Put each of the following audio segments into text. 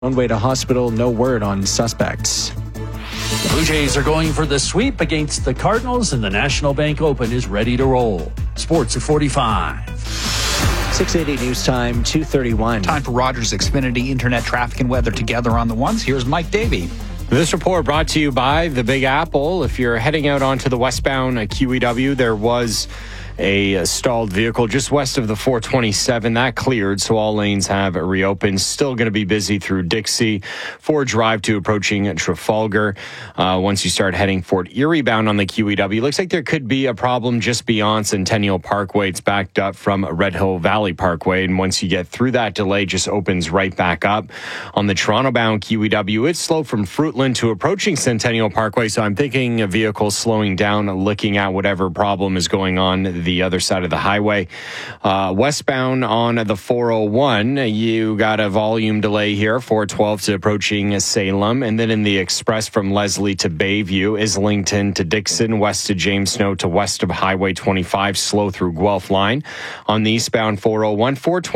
On way to hospital, no word on suspects. The Blue Jays are going for the sweep against the Cardinals, and the National Bank Open is ready to roll. Sports at 45. 680 News Time, 2:31. Time for Rogers Xfinity Internet traffic and weather together on the ones. Here's Mike Davey. This report brought to you by the Big Apple. If you're heading out onto the westbound QEW, there was a stalled vehicle just west of the 427. That cleared, so all lanes have reopened. Still going to be busy through Dixie, Ford Drive to approaching Trafalgar. Once you start heading Fort Erie bound on the QEW, looks like there could be a problem just beyond Centennial Parkway. It's backed up from Red Hill Valley Parkway, and once you get through that, delay just opens right back up. On the Toronto bound QEW, it's slow from Fruitland to approaching Centennial Parkway, so I'm thinking a vehicle slowing down, looking at whatever problem is going on the other side of the highway. Westbound on the 401, you got a volume delay here, 412 to approaching Salem, and then in the express from Leslie to Bayview, Islington to Dixon, west to James Snow to west of Highway 25, slow through Guelph line. On the eastbound 401,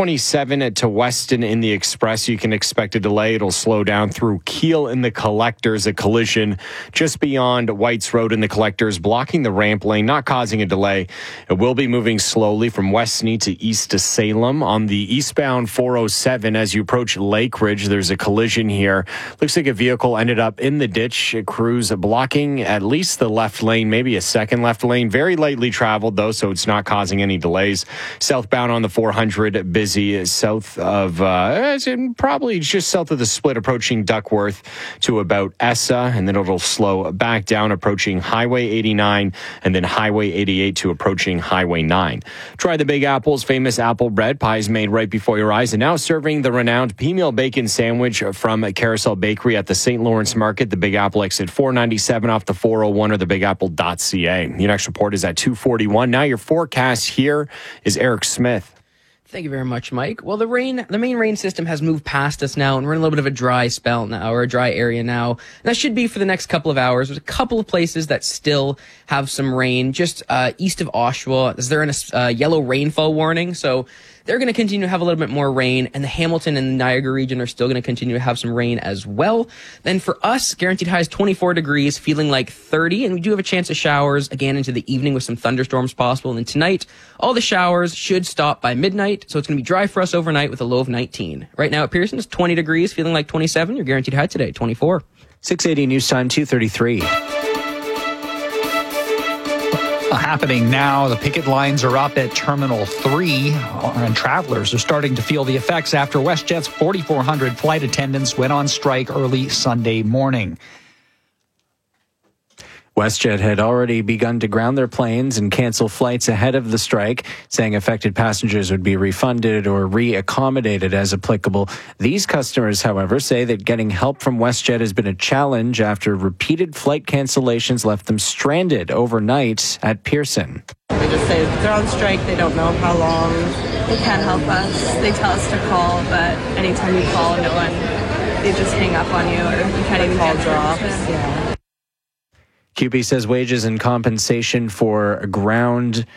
427 to Weston in the express, you can expect a delay. It'll slow down through Keele in the collectors, a collision just beyond Whites Road in the collectors, blocking the ramp lane, not causing a delay. It will be moving slowly from Westney to east to Salem. On the eastbound 407, as you approach Lake Ridge, there's a collision here. Looks like a vehicle ended up in the ditch. Crews blocking at least the left lane, maybe a second left lane. Very lightly traveled, though, so it's not causing any delays. Southbound on the 400, busy south of, probably just south of the split, approaching Duckworth to about Essa, and then it'll slow back down, approaching Highway 89, and then Highway 88 to approaching Highway 9. Try the Big Apple's famous apple bread. Pies made right before your eyes, and now serving the renowned pea-meal bacon sandwich from Carousel Bakery at the St. Lawrence Market. The Big Apple exit 497 off the 401 or thebigapple.ca. The next report is at 2:41. Now your forecast here is Eric Smith. Thank you very much, Mike. Well, the main rain system has moved past us now, and we're in a little bit of a dry spell now, or a dry area now. And that should be for the next couple of hours. There's a couple of places that still have some rain, just east of Oshawa. They're in a yellow rainfall warning, so they're going to continue to have a little bit more rain, and the Hamilton and the Niagara region are still going to continue to have some rain as well. Then for us, guaranteed highs 24 degrees, feeling like 30, and we do have a chance of showers again into the evening with some thunderstorms possible. And then tonight, all the showers should stop by midnight, so it's going to be dry for us overnight with a low of 19. Right now at Pearson, it's 20 degrees, feeling like 27. Your guaranteed high today, 24. 680 News Time, 2:33. Happening now, the picket lines are up at Terminal 3, and travelers are starting to feel the effects after WestJet's 4,400 flight attendants went on strike early Sunday morning. WestJet had already begun to ground their planes and cancel flights ahead of the strike, saying affected passengers would be refunded or reaccommodated as applicable. These customers, however, say that getting help from WestJet has been a challenge after repeated flight cancellations left them stranded overnight at Pearson. They just say they're on strike, they don't know how long. They can't help us. They tell us to call, but anytime you call, no one, they just hang up on you, or you can't even get drops. Yeah. CUPE says wages and compensation for ground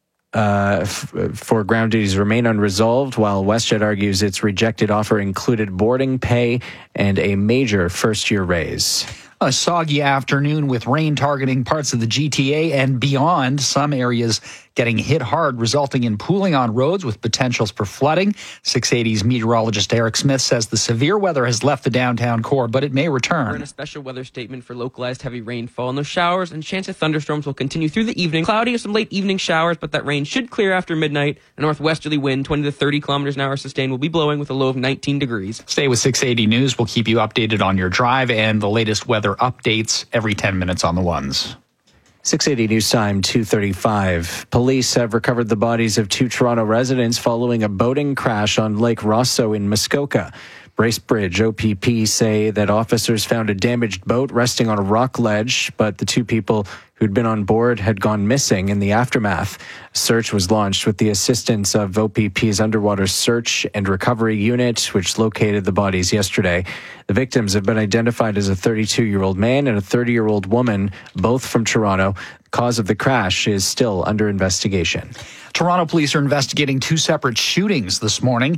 duties remain unresolved, while WestJet argues its rejected offer included boarding pay and a major first-year raise. A soggy afternoon with rain targeting parts of the GTA and beyond. Some areas getting hit hard, resulting in pooling on roads with potentials for flooding. 680's meteorologist Eric Smith says the severe weather has left the downtown core, but it may return. We're in a special weather statement for localized heavy rainfall, and those showers and chance of thunderstorms will continue through the evening. Cloudy with some late evening showers, but that rain should clear after midnight. A northwesterly wind, 20 to 30 kilometers an hour sustained, will be blowing with a low of 19 degrees. Stay with 680 News. We'll keep you updated on your drive and the latest weather updates every 10 minutes on the ones. 680 News Time, 2:35. Police have recovered the bodies of 2 Toronto residents following a boating crash on Lake Rosso in Muskoka. Bracebridge OPP say that officers found a damaged boat resting on a rock ledge, but the 2 people who'd been on board had gone missing in the aftermath. A search was launched with the assistance of OPP's Underwater Search and Recovery Unit, which located the bodies yesterday. The victims have been identified as a 32-year-old man and a 30-year-old woman, both from Toronto. The cause of the crash is still under investigation. Toronto police are investigating 2 separate shootings this morning.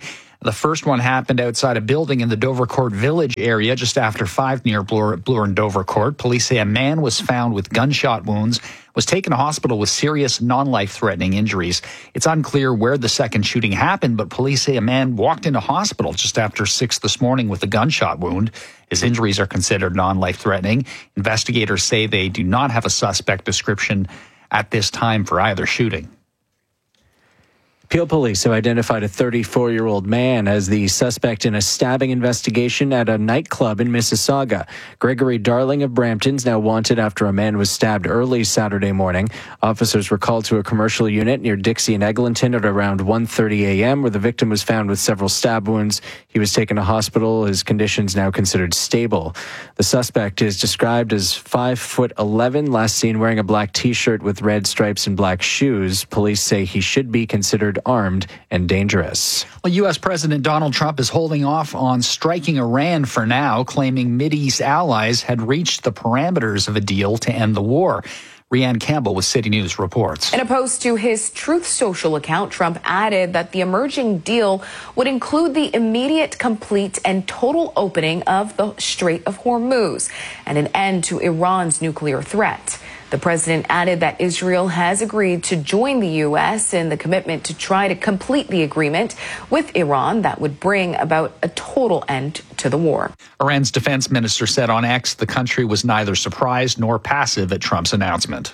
The first one happened outside a building in the Dovercourt Village area just after 5 near Bloor and Dovercourt. Police say a man was found with gunshot wounds, was taken to hospital with serious non-life-threatening injuries. It's unclear where the second shooting happened, but police say a man walked into hospital just after 6 this morning with a gunshot wound. His injuries are considered non-life-threatening. Investigators say they do not have a suspect description at this time for either shooting. Peel police have identified a 34-year-old man as the suspect in a stabbing investigation at a nightclub in Mississauga. Gregory Darling of Brampton is now wanted after a man was stabbed early Saturday morning. Officers were called to a commercial unit near Dixie and Eglinton at around 1:30 a.m., where the victim was found with several stab wounds. He was taken to hospital. His condition is now considered stable. The suspect is described as 5'11", last seen wearing a black T-shirt with red stripes and black shoes. Police say he should be considered armed and dangerous. Well, U.S. President Donald Trump is holding off on striking Iran for now, claiming Mideast allies had reached the parameters of a deal to end the war. Rhianne Campbell with City News reports. In a post to his Truth Social account, Trump added that the emerging deal would include the immediate, complete, and total opening of the Strait of Hormuz and an end to Iran's nuclear threat. The president added that Israel has agreed to join the U.S. in the commitment to try to complete the agreement with Iran that would bring about a total end to the war. Iran's defense minister said on X the country was neither surprised nor passive at Trump's announcement.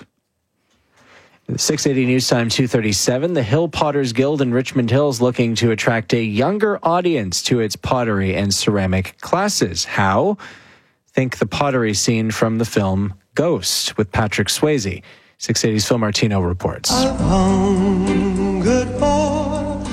680 News Time 2:37. The Hill Potters Guild in Richmond Hill is looking to attract a younger audience to its pottery and ceramic classes. How? Think the pottery scene from the film Ghost with Patrick Swayze. 680's Phil Martino reports. I've hungered for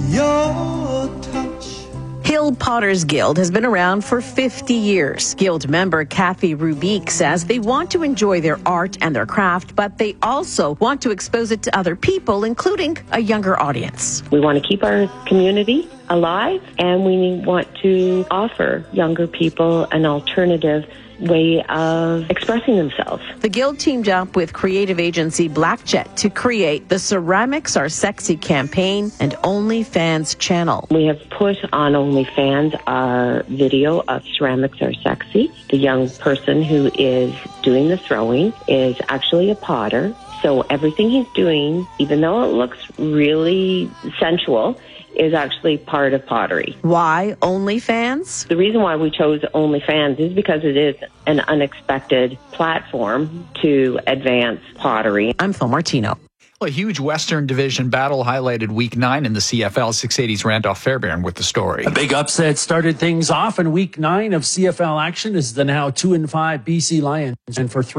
your touch. Hill Potters Guild has been around for 50 years. Guild member Kathy Rubique says they want to enjoy their art and their craft, but they also want to expose it to other people, including a younger audience. We want to keep our community alive, and we want to offer younger people an alternative way of expressing themselves. The Guild teamed up with creative agency Blackjet to create the Ceramics Are Sexy campaign and OnlyFans channel. We have put on OnlyFans our video of Ceramics Are Sexy. The young person who is doing the throwing is actually a potter. So everything he's doing, even though it looks really sensual, is actually part of pottery. Why OnlyFans? The reason why we chose OnlyFans is because it is an unexpected platform to advance pottery. I'm Phil Martino. Well, a huge Western Division battle highlighted Week 9 in the CFL. 680's Randolph Fairbairn with the story. A big upset started things off in Week 9 of CFL action as the now 2-5 BC Lions went for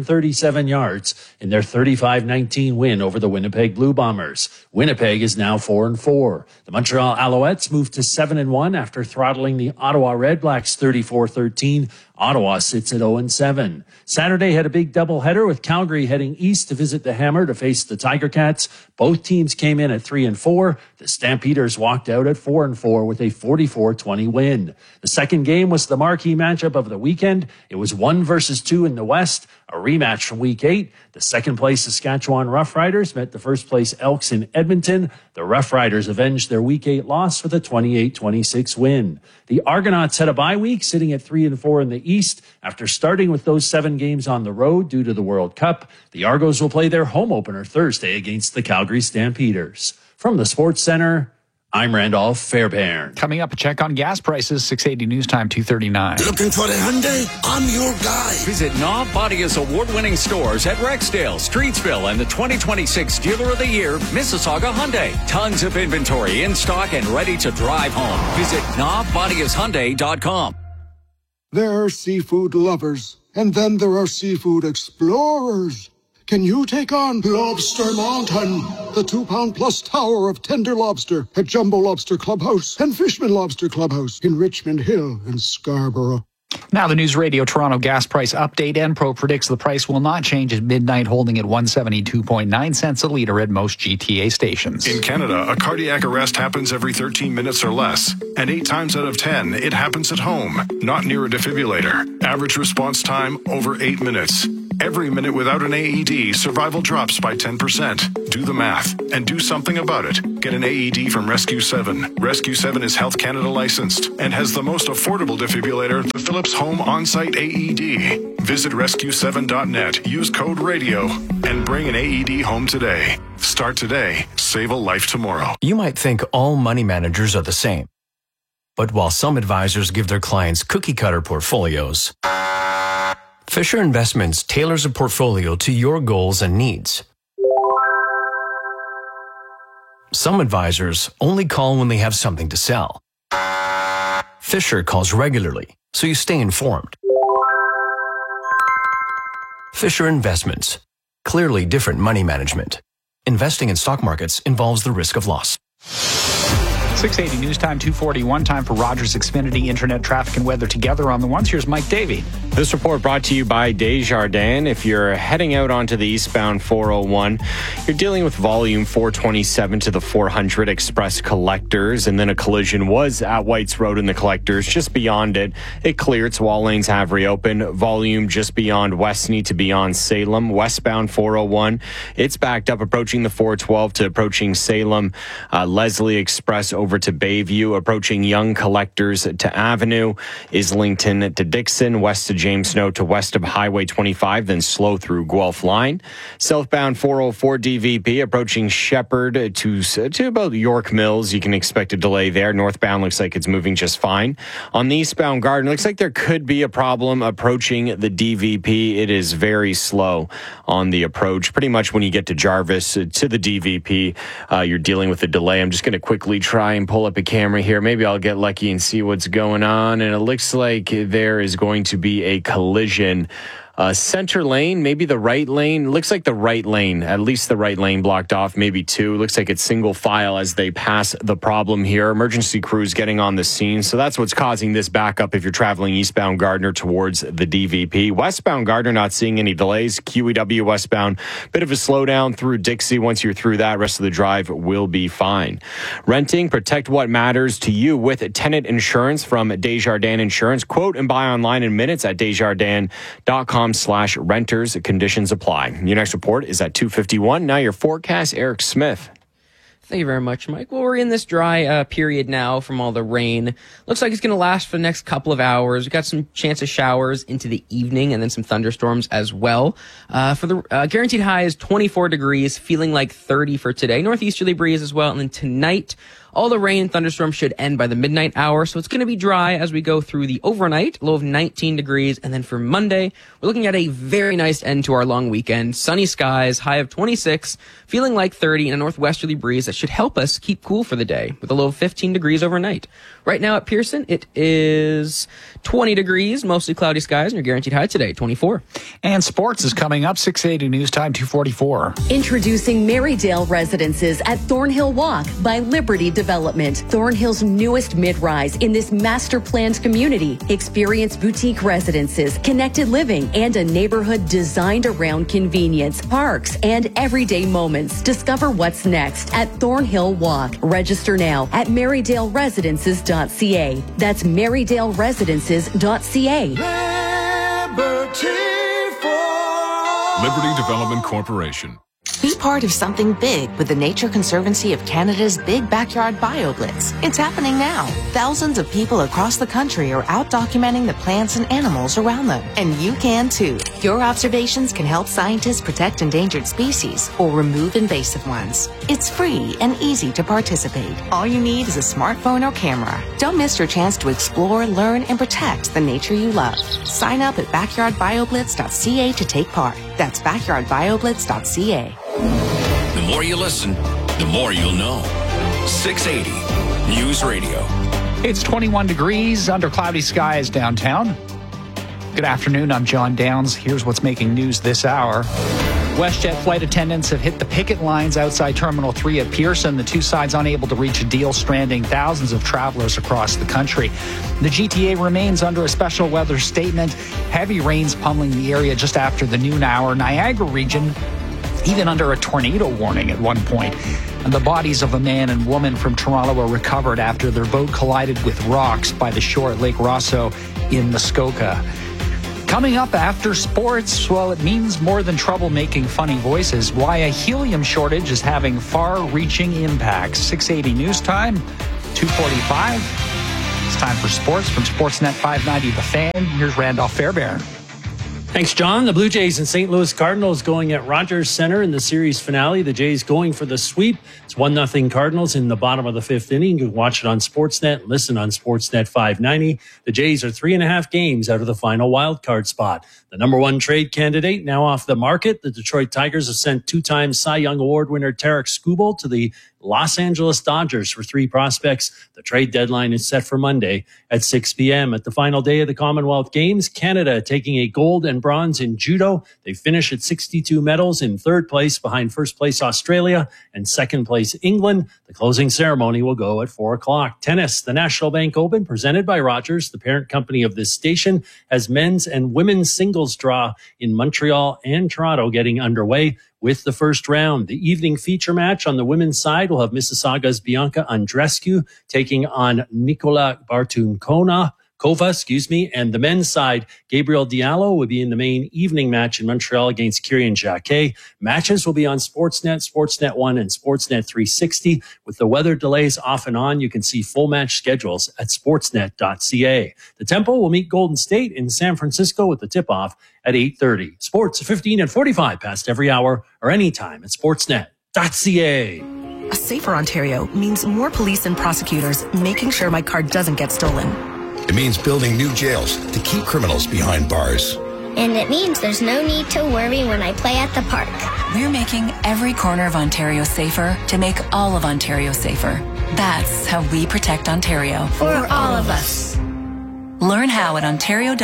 337 yards in their 35-19 win over the Winnipeg Blue Bombers. Winnipeg is now 4-4. The Montreal Alouettes moved to 7-1 after throttling the Ottawa Redblacks 34-13. Ottawa sits at 0-7. Saturday had a big doubleheader with Calgary heading east to visit the Hammer to face the Tiger Cats. Both teams came in at 3-4. The Stampeders walked out at 4-4 with a 44-20 win. The second game was the marquee matchup of the weekend. It was 1 versus 2 in the West, a rematch from Week 8. The second place Saskatchewan Roughriders met the first place Elks in Edmonton. The Roughriders avenged their Week 8 loss with a 28-26 win. The Argonauts had a bye week, sitting at 3-4 in the East after starting with those 7 games on the road due to the World Cup. The Argos will play their home opener Thursday against the Calgary Stampeders. From the Sports Center, I'm Randolph Fairbairn. Coming up, a check on gas prices, 680 News Time 2:39. Looking for a Hyundai? I'm your guy. Visit Knob Bodia's award-winning stores at Rexdale, Streetsville, and the 2026 Dealer of the Year, Mississauga Hyundai. Tons of inventory in stock and ready to drive home. Visit knobbodiashyundai.com. There are seafood lovers, and then there are seafood explorers. Can you take on Lobster Mountain, the 2-pound-plus tower of tender lobster at Jumbo Lobster Clubhouse and Fishman Lobster Clubhouse in Richmond Hill and Scarborough? Now the News Radio Toronto gas price update. Enpro predicts the price will not change at midnight, holding at 172.9 cents a litre at most GTA stations. In Canada, a cardiac arrest happens every 13 minutes or less. And 8 times out of 10, it happens at home, not near a defibrillator. Average response time, over 8 minutes. Every minute without an AED, survival drops by 10%. Do the math and do something about it. Get an AED from Rescue 7. Rescue 7 is Health Canada licensed and has the most affordable defibrillator, the Philips Home On-Site AED. Visit rescue7.net, use code RADIO, and bring an AED home today. Start today. Save a life tomorrow. You might think all money managers are the same. But while some advisors give their clients cookie-cutter portfolios, Fisher Investments tailors a portfolio to your goals and needs. Some advisors only call when they have something to sell. Fisher calls regularly, so you stay informed. Fisher Investments. Clearly different money management. Investing in stock markets involves the risk of loss. 680 News Time, 2:41. Time for Rogers Xfinity Internet traffic and weather together on the ones. Here's Mike Davey. This report brought to you by Desjardins. If you're heading out onto the eastbound 401, you're dealing with volume 427 to the 400 Express Collectors, and then a collision was at Whites Road in the Collectors. Just beyond it, it cleared, so all lanes have reopened. Volume just beyond Westney to beyond Salem. Westbound 401, it's backed up approaching the 412 to approaching Salem. Leslie Express over to Bayview, approaching Young Collectors to Avenue. Islington to Dixon, west to James Snow to west of Highway 25, then slow through Guelph Line. Southbound 404 DVP approaching Shepherd to about York Mills. You can expect a delay there. Northbound looks like it's moving just fine. On the eastbound Garden, looks like there could be a problem approaching the DVP. It is very slow on the approach. Pretty much when you get to Jarvis to the DVP, you're dealing with a delay. I'm just going to quickly try and pull up a camera here. Maybe I'll get lucky and see what's going on. And it looks like there is going to be a collision. Center lane, maybe the right lane. Looks like the right lane, at least the right lane blocked off, maybe two. Looks like it's single file as they pass the problem here. Emergency crews getting on the scene. So that's what's causing this backup if you're traveling eastbound Gardner towards the DVP. Westbound Gardner, not seeing any delays. QEW westbound, bit of a slowdown through Dixie. Once you're through that, rest of the drive will be fine. Renting, protect what matters to you with tenant insurance from Desjardins Insurance. Quote and buy online in minutes at desjardins.com/renters. Conditions apply. Your next report is at 2:51. Now your forecast, Eric Smith. Thank you very much, Mike. Well, we're in this dry period now from all the rain. Looks like it's going to last for the next couple of hours. We've got some chance of showers into the evening and then some thunderstorms as well. For the guaranteed high is 24 degrees, feeling like 30 for today. Northeasterly breeze as well. And then tonight, all the rain and thunderstorms should end by the midnight hour, so it's going to be dry as we go through the overnight, low of 19 degrees. And then for Monday, we're looking at a very nice end to our long weekend. Sunny skies, high of 26, feeling like 30, and a northwesterly breeze that should help us keep cool for the day with a low of 15 degrees overnight. Right now at Pearson, it is 20 degrees, mostly cloudy skies, and your guaranteed high today, 24. And sports is coming up, 680 News Time, 2:44. Introducing Marydale Residences at Thornhill Walk by Liberty Development. Thornhill's newest mid-rise in this master-planned community. Experience boutique residences, connected living, and a neighborhood designed around convenience, parks, and everyday moments. Discover what's next at Thornhill Walk. Register now at MarydaleResidences.ca. That's MarydaleResidences.ca. Liberty Development Corporation. Be part of something big with the Nature Conservancy of Canada's Big Backyard BioBlitz. It's happening now. Thousands of people across the country are out documenting the plants and animals around them. And you can too. Your observations can help scientists protect endangered species or remove invasive ones. It's free and easy to participate. All you need is a smartphone or camera. Don't miss your chance to explore, learn, and protect the nature you love. Sign up at backyardbioblitz.ca to take part. That's backyardbioblitz.ca. The more you listen, the more you'll know. 680 News Radio. It's 21 degrees under cloudy skies downtown. Good afternoon, I'm John Downs. Here's what's making news this hour. WestJet flight attendants have hit the picket lines outside Terminal 3 at Pearson. The two sides unable to reach a deal, stranding thousands of travelers across the country. The GTA remains under a special weather statement. Heavy rains pummeling the area just after the noon hour. Niagara region even under a tornado warning at one point. And the bodies of a man and woman from Toronto were recovered after their boat collided with rocks by the shore at Lake Rosso in Muskoka. Coming up after sports, well, it means more than trouble making funny voices. Why a helium shortage is having far-reaching impacts. 6:80 news time, 2:45. It's time for sports from Sportsnet 590 The Fan. Here's Randolph Fairbairn. Thanks, John. The Blue Jays and St. Louis Cardinals going at Rogers Center in the series finale. The Jays going for the sweep. It's 1-0 Cardinals in the bottom of the fifth inning. You can watch it on Sportsnet, listen on Sportsnet 590. The Jays are 3.5 games out of the final wild card spot. The number one trade candidate now off the market. The Detroit Tigers have sent two-time Cy Young Award winner Tarek Skubal to the Los Angeles Dodgers for 3 prospects. The trade deadline is set for Monday at 6 p.m. At the final day of the Commonwealth Games, Canada taking a gold and bronze in judo. They finish at 62 medals in third place behind first place Australia and second place England. The closing ceremony will go at 4 o'clock. Tennis, the National Bank Open, presented by Rogers, the parent company of this station, has men's and women's singles draw in Montreal and Toronto getting underway with the first round. The evening feature match on the women's side will have Mississauga's Bianca Andreescu taking on Nicola Bartunkova, and the men's side, Gabriel Diallo will be in the main evening match in Montreal against Kyrian Jacquet. Matches will be on Sportsnet, Sportsnet 1, and Sportsnet 360. With the weather delays off and on, you can see full match schedules at sportsnet.ca. The Tempo will meet Golden State in San Francisco with the tip-off at 8:30. Sports 15 and 45 past every hour or anytime at sportsnet.ca. A safer Ontario means more police and prosecutors making sure my car doesn't get stolen. It means building new jails to keep criminals behind bars. And it means there's no need to worry when I play at the park. We're making every corner of Ontario safer to make all of Ontario safer. That's how we protect Ontario. For all of us. Learn how at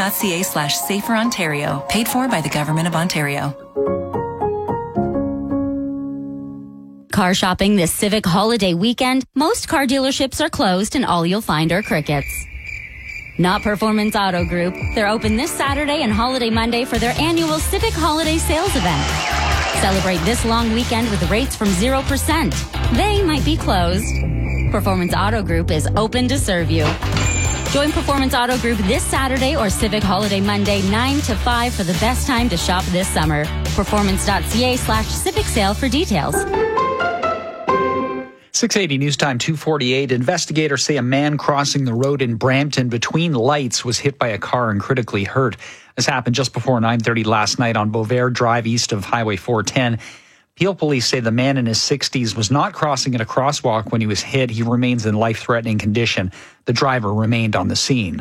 ontario.ca/saferontario. Paid for by the Government of Ontario. Car shopping this Civic holiday weekend, most car dealerships are closed and all you'll find are crickets. Not Performance Auto Group. They're open this Saturday and Holiday Monday for their annual Civic Holiday Sales event. Celebrate this long weekend with rates from 0%. They might be closed. Performance Auto Group is open to serve you. Join Performance Auto Group this Saturday or Civic Holiday Monday 9 to 5 for the best time to shop this summer. Performance.ca/Civic Sale for details. 6:80 news time, 2:48. Investigators say a man crossing the road in Brampton between lights was hit by a car and critically hurt. This happened just before 9:30 last night on Beauvais Drive east of Highway 410. Peel police say the man in his 60s was not crossing at a crosswalk when he was hit. He remains in life-threatening condition. The driver remained on the scene.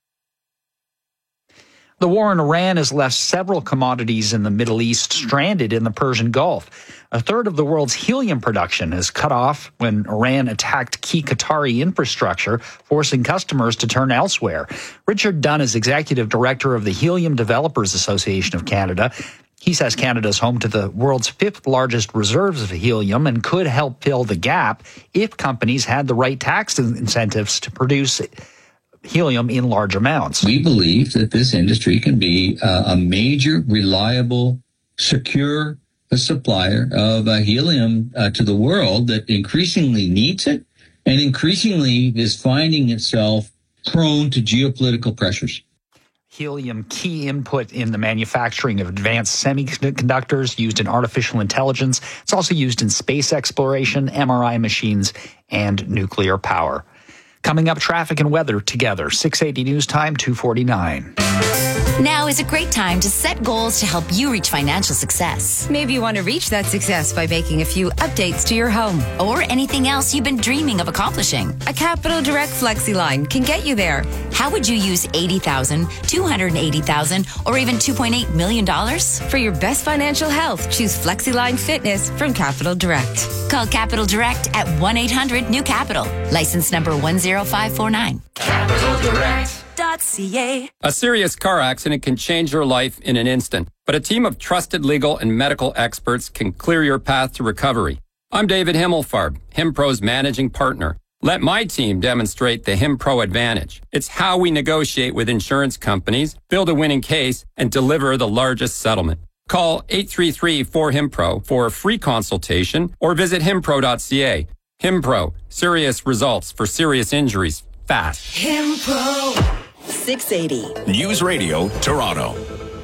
The war in Iran has left several commodities in the Middle East stranded in the Persian Gulf. A third of the world's helium production is cut off when Iran attacked key Qatari infrastructure, forcing customers to turn elsewhere. Richard Dunn is executive director of the Helium Developers Association of Canada. He says Canada is home to the world's 5th largest reserves of helium and could help fill the gap if companies had the right tax incentives to produce helium in large amounts. We believe that this industry can be a major, reliable, secure supplier of helium to the world that increasingly needs it and increasingly is finding itself prone to geopolitical pressures. Helium, key input in the manufacturing of advanced semiconductors used in artificial intelligence. It's also used in space exploration, MRI machines, and nuclear power. Coming up, traffic and weather together. 6:80 news time, 2:49. Now is a great time to set goals to help you reach financial success. Maybe you want to reach that success by making a few updates to your home. Or anything else you've been dreaming of accomplishing. A Capital Direct FlexiLine can get you there. How would you use $80,000, $280,000, or even $2.8 million? For your best financial health, choose FlexiLine Fitness from Capital Direct. Call Capital Direct at 1-800-NEW-CAPITAL. License number 10549. CapitalDirect.ca. A serious car accident can change your life in an instant, but a team of trusted legal and medical experts can clear your path to recovery. I'm David Himmelfarb, HimPro's managing partner. Let my team demonstrate the HimPro advantage. It's how we negotiate with insurance companies, build a winning case, and deliver the largest settlement. Call 833-4HIMPRO for a free consultation or visit himpro.ca. HimPro, serious results for serious injuries fast. HimPro. 680. News Radio Toronto.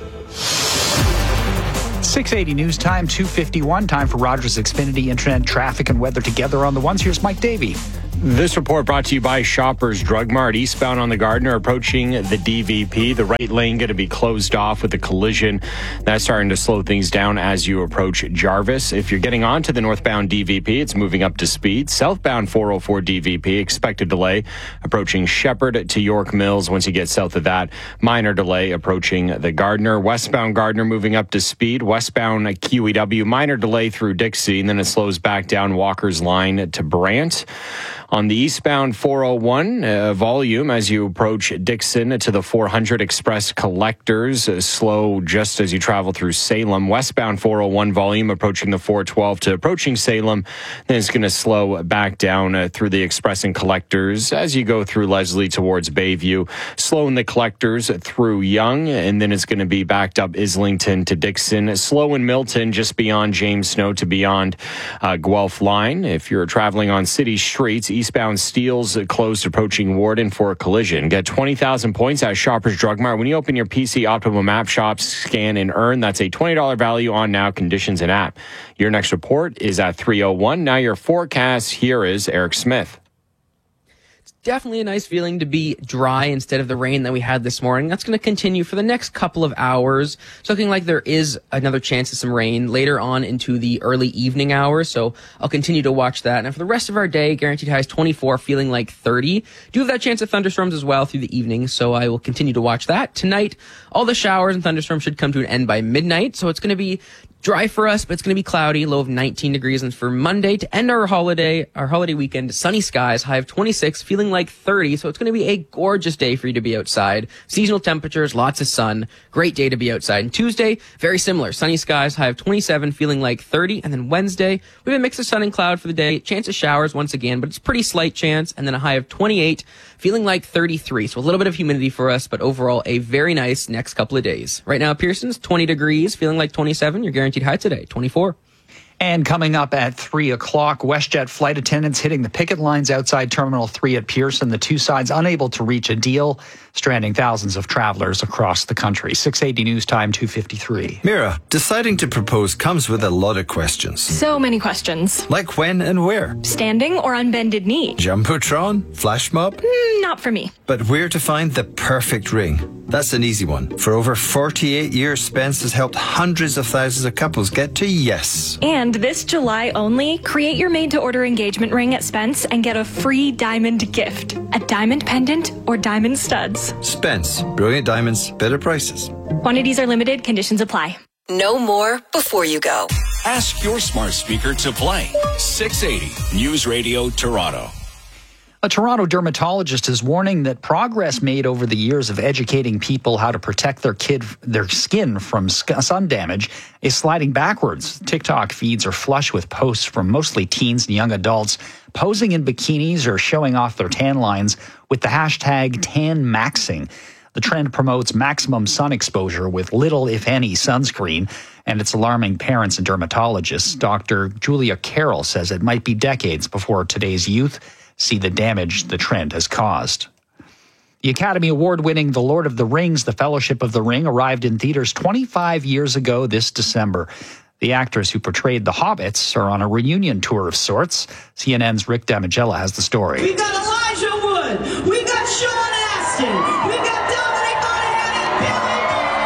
680 news time, 2:51. Time for Rogers Xfinity Internet traffic and weather together on the ones. Here's Mike Davey. This report brought to you by Shoppers Drug Mart. Eastbound on the Gardiner approaching the DVP. The right lane going to be closed off with a collision. That's starting to slow things down as you approach Jarvis. If you're getting onto the northbound DVP, it's moving up to speed. Southbound 404 DVP, expected delay approaching Shepherd to York Mills. Once you get south of that, minor delay approaching the Gardiner. Westbound Gardiner moving up to speed. Westbound QEW, minor delay through Dixie, and then it slows back down Walker's line to Brant. On the eastbound 401, volume as you approach Dixon to the 400 Express Collectors, slow just as you travel through Salem. Westbound 401 volume approaching the 412 to approaching Salem. Then it's going to slow back down through the Express and Collectors as you go through Leslie towards Bayview. Slow in the Collectors through Yonge, and then it's going to be backed up Islington to Dixon. Slow in Milton just beyond James Snow to beyond Guelph Line. If you're traveling on city streets, eastbound Steeles closed approaching Warden for a collision. Get 20,000 points at Shoppers Drug Mart. When you open your PC Optimum app shop, scan and earn. That's a $20 value on now, conditions and app. Your next report is at 3:01. Now your forecast, here is Eric Smith. Definitely a nice feeling to be dry instead of the rain that we had this morning. That's going to continue for the next couple of hours. It's looking like there is another chance of some rain later on into the early evening hours, so I'll continue to watch that. And for the rest of our day, guaranteed highs 24, feeling like 30. Do have that chance of thunderstorms as well through the evening, so I will continue to watch that. Tonight, all the showers and thunderstorms should come to an end by midnight, so it's going to be dry for us, but it's going to be cloudy, low of 19 degrees. And for Monday, to end our holiday weekend, sunny skies, high of 26, feeling like 30. So it's going to be a gorgeous day for you to be outside. Seasonal temperatures, lots of sun, great day to be outside. And Tuesday, very similar, sunny skies, high of 27, feeling like 30. And then Wednesday, we have a mix of sun and cloud for the day. Chance of showers once again, but it's pretty slight chance. And then a high of 28, feeling like 33. So a little bit of humidity for us, but overall a very nice next couple of days. Right now, Pearson's 20 degrees, feeling like 27. You're guaranteed high today, 24. And coming up at 3 o'clock, WestJet flight attendants hitting the picket lines outside Terminal 3 at Pearson. The two sides unable to reach a deal, stranding thousands of travelers across the country. 680 news time, 2:53. Mira, deciding to propose comes with a lot of questions. So many questions. Like when and where? Standing or on bended knee? Jumbotron? Flash mob? Not for me. But where to find the perfect ring? That's an easy one. For over 48 years, Spence has helped hundreds of thousands of couples get to yes. And this July only, create your made-to-order engagement ring at Spence and get a free diamond gift. A diamond pendant or diamond studs. Spence. Brilliant diamonds, better prices. Quantities are limited, conditions apply. Know more before you go. Ask your smart speaker to play 680 News Radio Toronto. A Toronto dermatologist is warning that progress made over the years of educating people how to protect their skin from sun damage is sliding backwards. TikTok feeds are flush with posts from mostly teens and young adults posing in bikinis or showing off their tan lines with the hashtag #TanMaxing. The trend promotes maximum sun exposure with little, if any, sunscreen, and it's alarming parents and dermatologists. Dr. Julia Carroll says it might be decades before today's youth see the damage the trend has caused. The Academy Award-winning The Lord of the Rings, The Fellowship of the Ring, arrived in theaters 25 years ago this December. The actors who portrayed the Hobbits are on a reunion tour of sorts. CNN's Rick Damigella has the story. We got Elijah Wood. We got Sean Astin. We got Dominic Monaghan and Billy.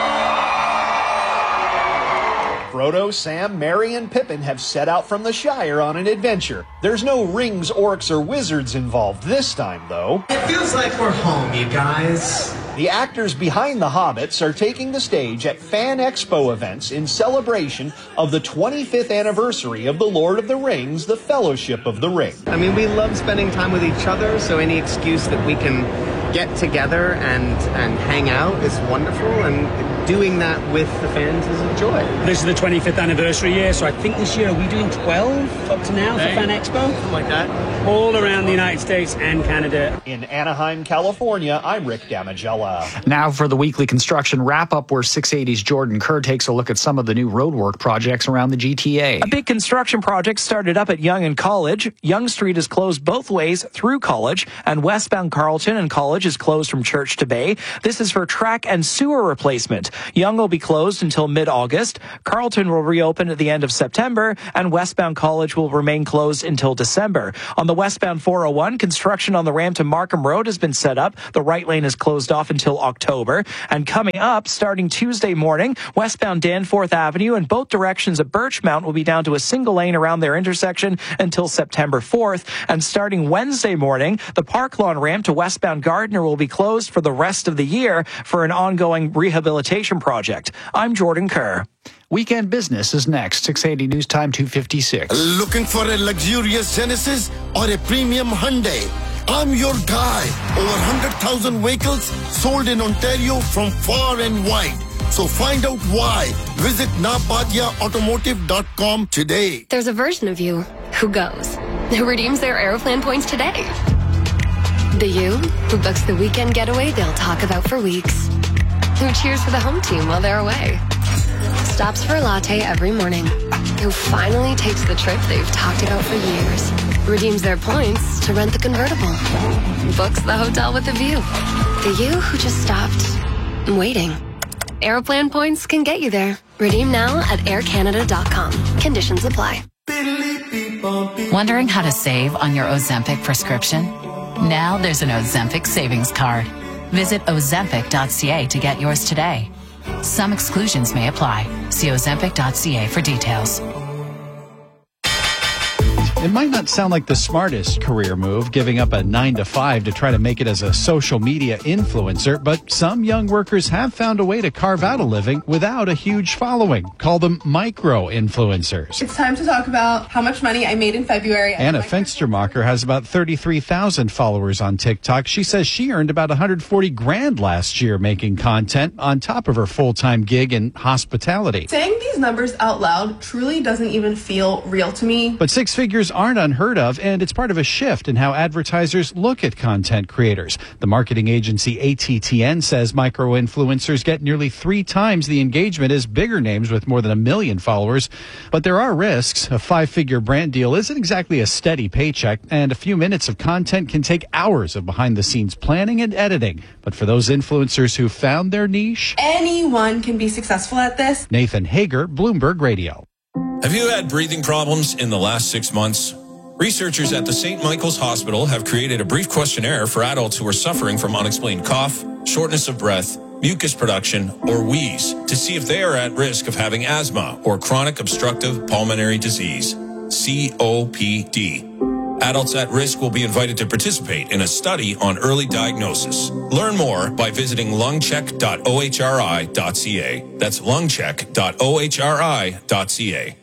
Frodo, Sam, Merry, and Pippin have set out from the Shire on an adventure. There's no rings, orcs, or wizards involved this time, though. It feels like we're home, you guys. The actors behind the Hobbits are taking the stage at Fan Expo events in celebration of the 25th anniversary of The Lord of the Rings, The Fellowship of the Ring. I mean, we love spending time with each other, so any excuse that we can get together and hang out is wonderful, and doing that with the fans is a joy. This is the 25th anniversary year, so I think this year, are we doing 12 up to now for Fan Expo? Something like that. All around the United States and Canada. In Anaheim, California, I'm Rick Damigella. Now for the weekly construction wrap-up, where 680's Jordan Kerr takes a look at some of the new roadwork projects around the GTA. A big construction project started up at Yonge and College. Yonge Street is closed both ways through College, and westbound Carleton and College College is closed from Church to Bay. This is for track and sewer replacement. Yonge will be closed until mid-August. Carleton will reopen at the end of September, and Westbound College will remain closed until December. On the westbound 401, construction on the ramp to Markham Road has been set up. The right lane is closed off until October. And coming up, starting Tuesday morning, westbound Danforth Avenue and both directions of Birchmount will be down to a single lane around their intersection until September 4th. And starting Wednesday morning, the Park Lawn ramp to westbound Gardner will be closed for the rest of the year for an ongoing rehabilitation project. I'm Jordan Kerr. Weekend Business is next. 680 News Time 256. Looking for a luxurious Genesis or a premium Hyundai? I'm your guy. Over 100,000 vehicles sold in Ontario from far and wide. So find out why. Visit nabadiaautomotive.com today. There's a version of you who goes, who redeems their Aeroplan points today. The you who books the weekend getaway they'll talk about for weeks. Who cheers for the home team while they're away. Stops for a latte every morning. Who finally takes the trip they've talked about for years. Redeems their points to rent the convertible. Books the hotel with a view. The you who just stopped waiting. Aeroplan points can get you there. Redeem now at aircanada.com. Conditions apply. Wondering how to save on your Ozempic prescription? Now there's an Ozempic savings card. Visit ozempic.ca to get yours today. Some exclusions may apply. See ozempic.ca for details. It might not sound like the smartest career move, giving up a 9-to-5 to try to make it as a social media influencer, but some young workers have found a way to carve out a living without a huge following. Call them micro-influencers. It's time to talk about how much money I made in February. Anna Fenstermacher has about 33,000 followers on TikTok. She says she earned about $140,000 last year making content on top of her full-time gig in hospitality. Saying these numbers out loud truly doesn't even feel real to me. But six figures aren't unheard of, and it's part of a shift in how advertisers look at content creators. The marketing agency ATTN says micro-influencers get nearly 3 times the engagement as bigger names with more than 1 million followers. But there are risks. A 5-figure brand deal isn't exactly a steady paycheck, and a few minutes of content can take hours of behind-the-scenes planning and editing. But for those influencers who found their niche, anyone can be successful at this. Nathan Hager, Bloomberg Radio. Have you had breathing problems in the last 6 months? Researchers at the St. Michael's Hospital have created a brief questionnaire for adults who are suffering from unexplained cough, shortness of breath, mucus production, or wheeze to see if they are at risk of having asthma or chronic obstructive pulmonary disease, COPD. Adults at risk will be invited to participate in a study on early diagnosis. Learn more by visiting lungcheck.ohri.ca. That's lungcheck.ohri.ca.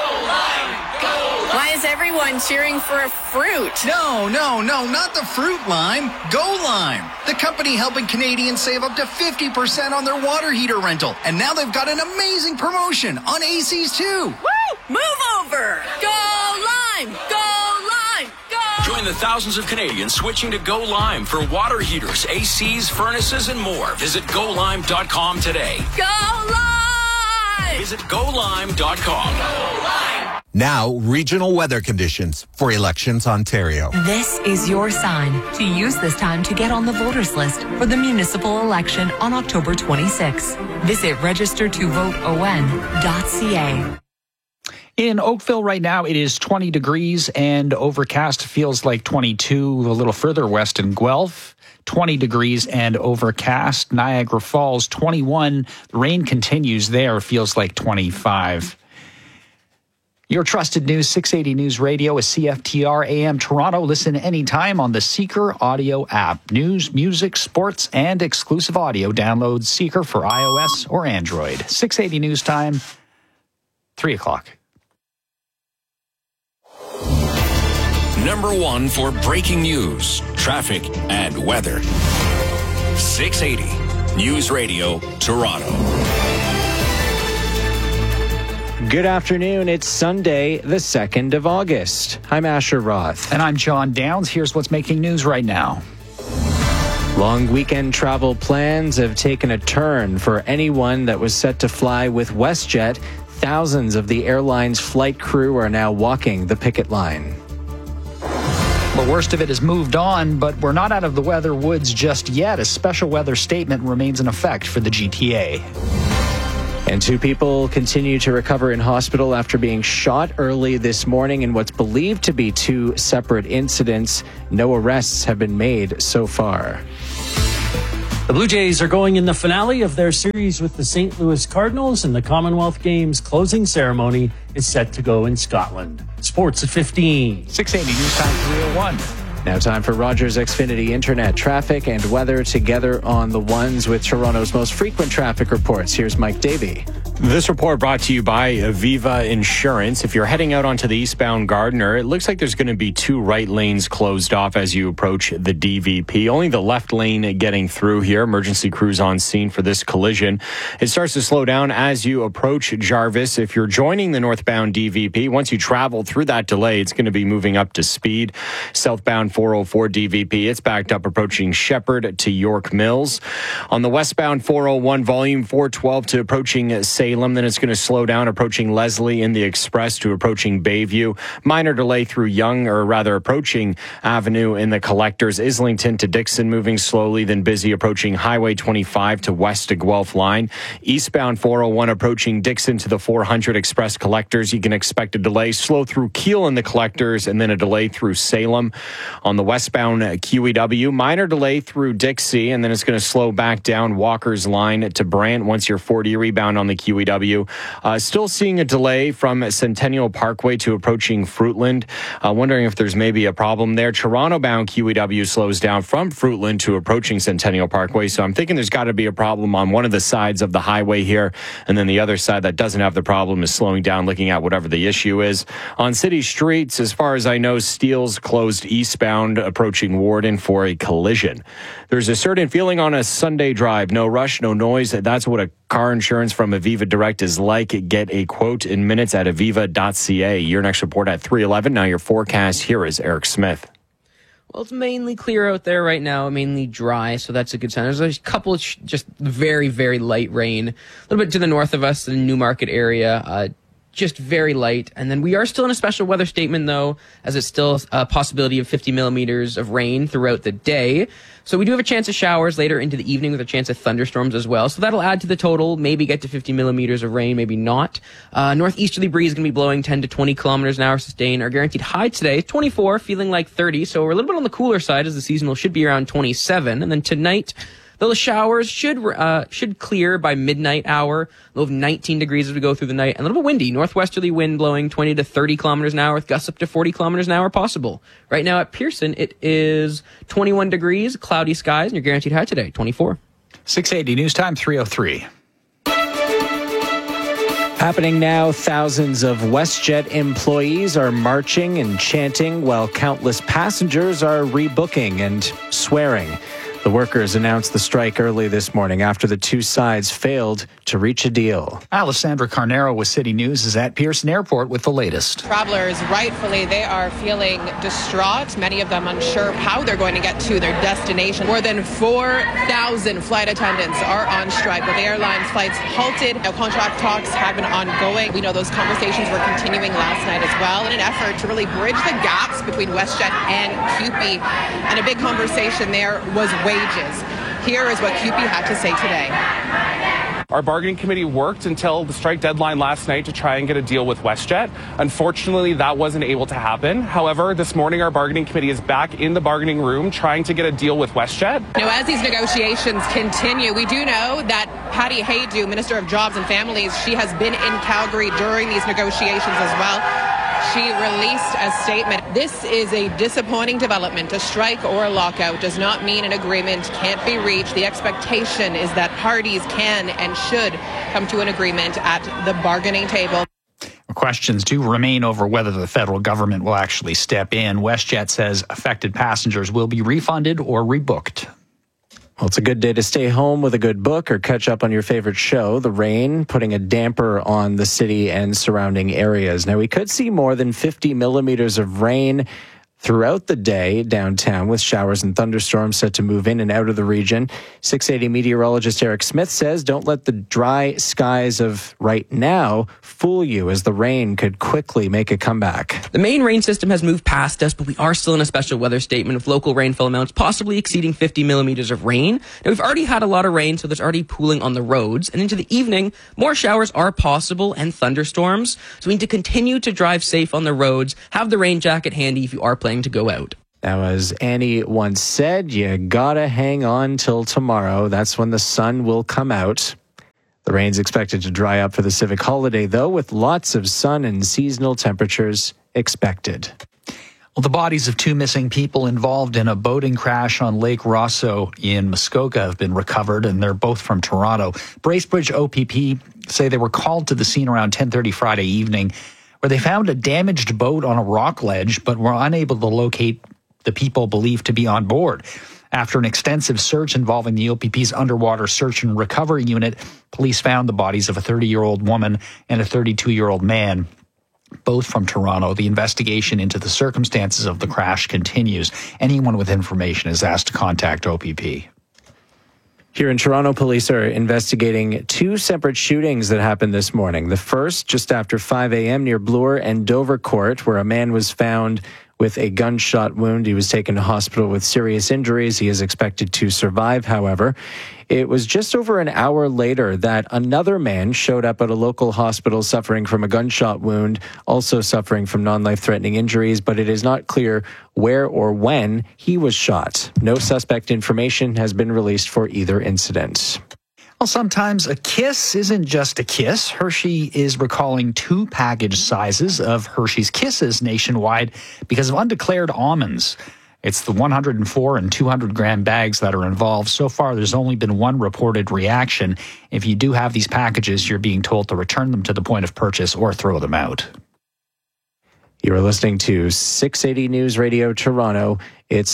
Why is everyone cheering for a fruit? No, not the fruit lime. Go Lime, the company helping Canadians save up to 50% on their water heater rental. And now they've got an amazing promotion on ACs too. Woo! Move over! Go Lime! Go Lime! Go! Join the thousands of Canadians switching to Go Lime for water heaters, ACs, furnaces, and more. Visit GoLime.com today. Go Lime! Visit GoLime.com. Go Lime! Now, regional weather conditions for Elections Ontario. This is your sign to use this time to get on the voters list for the municipal election on October 26. Visit registertovoteon.ca. In Oakville right now, it is 20 degrees and overcast. Feels like 22 a little further west in Guelph. 20 degrees and overcast. Niagara Falls, 21. The rain continues there. Feels like 25. Your trusted news, 680 News Radio is CFTR AM Toronto. Listen anytime on the Seeker audio app. News, music, sports, and exclusive audio. Download Seeker for iOS or Android. 680 News Time, 3 o'clock. Number 1 for breaking news, traffic, and weather. 680 News Radio, Toronto. Good afternoon. It's Sunday, the 2nd of August. I'm Asher Roth. And I'm John Downs. Here's what's making news right now. Long weekend travel plans have taken a turn for anyone that was set to fly with WestJet. Thousands of the airline's flight crew are now walking the picket line. The worst of it has moved on, but we're not out of the weather woods just yet. A special weather statement remains in effect for the GTA. And 2 people continue to recover in hospital after being shot early this morning in what's believed to be 2 separate incidents. No arrests have been made so far. The Blue Jays are going in the finale of their series with the St. Louis Cardinals, and the Commonwealth Games closing ceremony is set to go in Scotland. Sports at 15. 680 News Time 301. Now time for Rogers Xfinity Internet traffic and weather together on the ones with Toronto's most frequent traffic reports. Here's Mike Davey. This report brought to you by Aviva Insurance. If you're heading out onto the eastbound Gardiner, it looks like there's going to be 2 right lanes closed off as you approach the DVP. Only the left lane getting through here. Emergency crews on scene for this collision. It starts to slow down as you approach Jarvis. If you're joining the northbound DVP, once you travel through that delay, it's going to be moving up to speed. Southbound 404 DVP, it's backed up approaching Shepherd to York Mills. On the westbound 401, volume 412 to approaching Salem, then it's going to slow down approaching Leslie in the Express to approaching Bayview. Minor delay through Young, or rather approaching Avenue in the Collectors. Islington to Dixon moving slowly, then busy approaching Highway 25 to west to Guelph line. Eastbound 401 approaching Dixon to the 400 Express Collectors. You can expect a delay. Slow through Keele in the Collectors, and then a delay through Salem. On the westbound QEW, minor delay through Dixie, and then it's going to slow back down Walker's line to Brant once you're 40 rebound on the QEW. Still seeing a delay from Centennial Parkway to approaching Fruitland. Wondering if there's maybe a problem there. Toronto-bound QEW slows down from Fruitland to approaching Centennial Parkway, so I'm thinking there's got to be a problem on one of the sides of the highway here, and then the other side that doesn't have the problem is slowing down, looking at whatever the issue is. On city streets, as far as I know, Steele's closed eastbound approaching Warden for a collision. There's a certain feeling on a Sunday drive. No rush, no noise. That's what a car insurance from Aviva Direct is like. Get a quote in minutes at aviva.ca. Your next report at 3:11. Now your forecast. Here is Eric Smith. Well, it's mainly clear out there right now, mainly dry, so that's a good sign. There's a couple of just very, very light rain. A little bit to the north of us, the Newmarket area, just very light. And then we are still in a special weather statement, though, as it's still a possibility of 50 millimeters of rain throughout the day. So we do have a chance of showers later into the evening with a chance of thunderstorms as well. So that'll add to the total, maybe get to 50 millimeters of rain, maybe not. Northeasterly breeze is going to be blowing 10 to 20 kilometers an hour sustained. Our guaranteed high today, 24, feeling like 30. So we're a little bit on the cooler side, as the seasonal should be around 27. And then tonight, the showers should clear by midnight hour. Low of 19 degrees as we go through the night. And a little bit windy. Northwesterly wind blowing 20 to 30 kilometers an hour with gusts up to 40 kilometers an hour possible. Right now at Pearson, it is 21 degrees, cloudy skies, and your guaranteed high today, 24. 680 News Time 3:03. Happening now, thousands of WestJet employees are marching and chanting while countless passengers are rebooking and swearing. The workers announced the strike early this morning after the two sides failed to reach a deal. Alessandra Carnero with City News is at Pearson Airport with the latest. Travelers, rightfully, they are feeling distraught. Many of them unsure how they're going to get to their destination. More than 4,000 flight attendants are on strike, with airline flights halted. Now, contract talks have been ongoing. We know those conversations were continuing last night as well in an effort to really bridge the gaps between WestJet and CUPE. And a big conversation there was wages. Here is what CUPE had to say today. Our bargaining committee worked until the strike deadline last night to try and get a deal with WestJet. Unfortunately, that wasn't able to happen. However, this morning, our bargaining committee is back in the bargaining room trying to get a deal with WestJet. Now, as these negotiations continue, we do know that Patty Haydu, Minister of Jobs and Families, she has been in Calgary during these negotiations as well. She released a statement. This is a disappointing development. A strike or a lockout does not mean an agreement can't be reached. The expectation is that parties can and should come to an agreement at the bargaining table. Questions do remain over whether the federal government will actually step in. WestJet says affected passengers will be refunded or rebooked. Well, it's a good day to stay home with a good book or catch up on your favorite show. The rain putting a damper on the city and surrounding areas. Now, we could see more than 50 millimeters of rain throughout the day downtown, with showers and thunderstorms set to move in and out of the region. 680 meteorologist Eric Smith says, don't let the dry skies of right now fool you, as the rain could quickly make a comeback. The main rain system has moved past us, but we are still in a special weather statement with local rainfall amounts possibly exceeding 50 millimeters of rain. Now, we've already had a lot of rain, so there's already pooling on the roads. And into the evening, more showers are possible and thunderstorms. So we need to continue to drive safe on the roads. Have the rain jacket handy if you are planning to go out. Now, as Annie once said, you gotta hang on till tomorrow. That's when the sun will come out. The rain's expected to dry up for the civic holiday, though, with lots of sun and seasonal temperatures expected. Well, the bodies of 2 missing people involved in a boating crash on Lake Rosso in Muskoka have been recovered, and they're both from Toronto. Bracebridge OPP say they were called to the scene around 10:30 Friday evening, where they found a damaged boat on a rock ledge, but were unable to locate the people believed to be on board. After an extensive search involving the OPP's underwater search and recovery unit, police found the bodies of a 30-year-old woman and a 32-year-old man, both from Toronto. The investigation into the circumstances of the crash continues. Anyone with information is asked to contact OPP. Here in Toronto, police are investigating 2 separate shootings that happened this morning. The first, just after 5 a.m. near Bloor and Dovercourt, where a man was found with a gunshot wound. He was taken to hospital with serious injuries. He is expected to survive, however. It was just over an hour later that another man showed up at a local hospital suffering from a gunshot wound, also suffering from non-life-threatening injuries, but it is not clear where or when he was shot. No suspect information has been released for either incident. Well, sometimes a kiss isn't just a kiss. Hershey is recalling 2 package sizes of Hershey's Kisses nationwide because of undeclared almonds. It's the 104 and 200 gram bags that are involved. So far, there's only been 1 reported reaction. If you do have these packages, you're being told to return them to the point of purchase or throw them out. You are listening to 680 News Radio Toronto. It's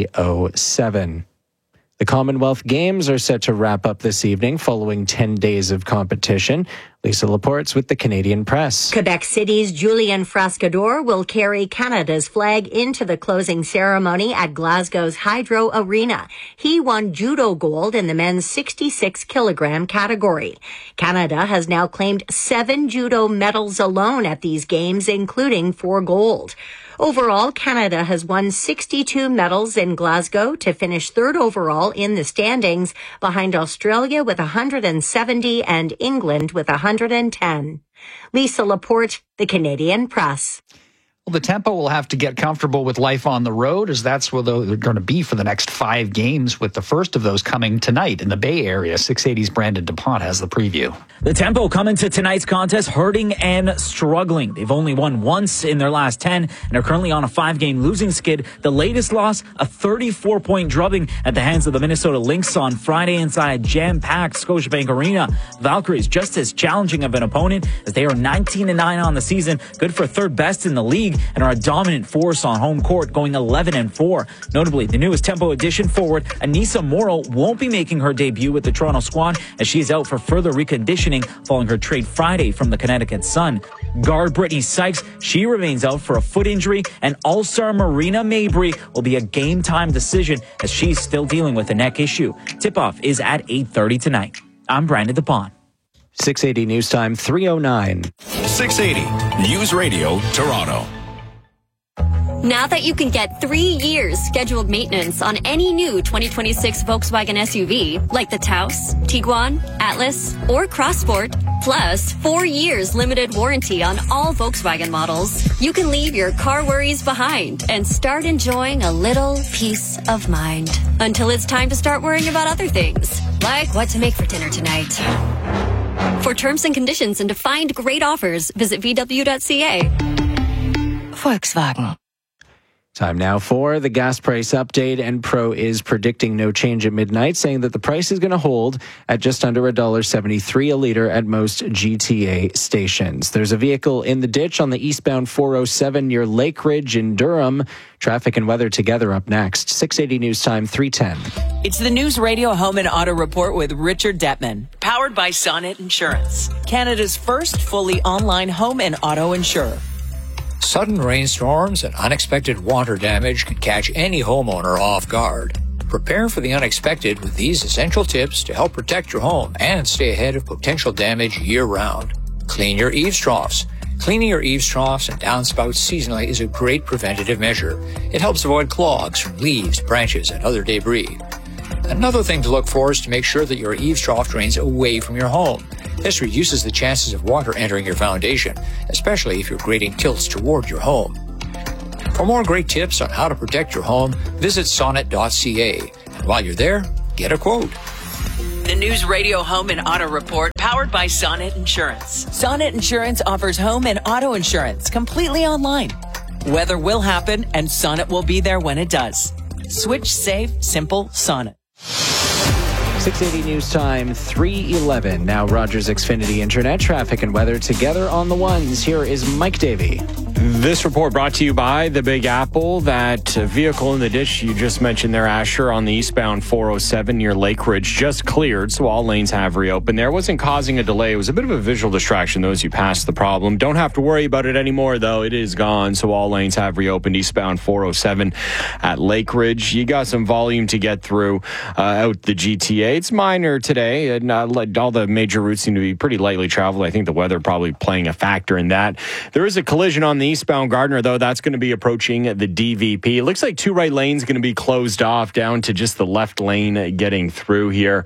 3:07. The Commonwealth Games are set to wrap up this evening following 10 days of competition. Lisa Laporte's with the Canadian Press. Quebec City's Julien Frascador will carry Canada's flag into the closing ceremony at Glasgow's Hydro Arena. He won judo gold in the men's 66-kilogram category. Canada has now claimed 7 judo medals alone at these games, including 4 gold. Overall, Canada has won 62 medals in Glasgow to finish 3rd overall in the standings, behind Australia with 170 and England with 110. Lisa Laporte, the Canadian Press. Well, the Tempo will have to get comfortable with life on the road, as that's where they're going to be for the next 5 games, with the first of those coming tonight in the Bay Area. 680's Brandon DuPont has the preview. The Tempo come into tonight's contest hurting and struggling. They've only won once in their last 10 and are currently on a 5-game losing skid. The latest loss, a 34-point drubbing at the hands of the Minnesota Lynx on Friday inside jam-packed Scotiabank Arena. Valkyries just as challenging of an opponent, as they are 19-9 on the season, good for 3rd best in the league, and are a dominant force on home court, going 11-4. Notably, the newest Tempo addition forward, Anissa Morrow, won't be making her debut with the Toronto squad, as she is out for further reconditioning following her trade Friday from the Connecticut Sun. Guard Brittany Sykes, she remains out for a foot injury, and all-star Marina Mabry will be a game-time decision, as she's still dealing with a neck issue. Tip-off is at 8:30 tonight. I'm Brandon DuPont. 680 News Time, 3:09. 680 News Radio Toronto. Now that you can get 3 years scheduled maintenance on any new 2026 Volkswagen SUV, like the Taos, Tiguan, Atlas, or Crossport, plus 4 years limited warranty on all Volkswagen models, you can leave your car worries behind and start enjoying a little peace of mind. Until it's time to start worrying about other things, like what to make for dinner tonight. For terms and conditions and to find great offers, visit VW.ca. Volkswagen. Time now for the gas price update, and Pro is predicting no change at midnight, saying that the price is going to hold at just under $1.73 a litre at most GTA stations. There's a vehicle in the ditch on the eastbound 407 near Lake Ridge in Durham. Traffic and weather together up next. 680 News Time, 3:10. It's the News Radio Home and Auto Report with Richard Detman, powered by Sonnet Insurance, Canada's first fully online home and auto insurer. Sudden rainstorms and unexpected water damage can catch any homeowner off guard. Prepare for the unexpected with these essential tips to help protect your home and stay ahead of potential damage year-round. Clean your eaves troughs. Cleaning your eaves troughs and downspouts seasonally is a great preventative measure. It helps avoid clogs from leaves, branches, and other debris. Another thing to look for is to make sure that your eaves trough drains away from your home. This reduces the chances of water entering your foundation, especially if your grading tilts toward your home. For more great tips on how to protect your home, visit sonnet.ca. And while you're there, get a quote. The News Radio Home and Auto Report, powered by Sonnet Insurance. Sonnet Insurance offers home and auto insurance completely online. Weather will happen, and Sonnet will be there when it does. Switch safe, simple Sonnet. 680 News Time, 3:11. Now Rogers Xfinity Internet, traffic and weather together on the ones. Here is Mike Davey. This report brought to you by the Big Apple. That vehicle in the ditch you just mentioned there, Asher, on the eastbound 407 near Lake Ridge, just cleared, so all lanes have reopened there. Wasn't causing a delay. It was a bit of a visual distraction, though, as you passed the problem. Don't have to worry about it anymore, though. It is gone, so all lanes have reopened eastbound 407 at Lake Ridge. You got some volume to get through out the GTA. It's minor today, and all the major routes seem to be pretty lightly traveled. I think the weather probably playing a factor in that. There is a collision on the eastbound Gardner, though. That's going to be approaching the DVP. It looks like two right lanes going to be closed off down to just the left lane getting through here.